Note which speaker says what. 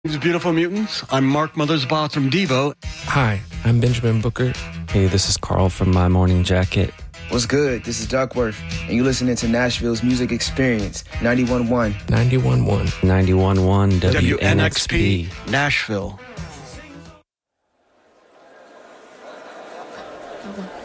Speaker 1: These beautiful mutants. I'm Mark Mothersbaugh from Devo.
Speaker 2: Hi, I'm Benjamin Booker.
Speaker 3: Hey, this is Carl from My Morning Jacket.
Speaker 4: What's good? This is Duckworth, and you're listening to Nashville's Music Experience, 91.1.
Speaker 2: 91.1.
Speaker 3: 91.1 WNXP.
Speaker 1: Nashville.
Speaker 5: Okay.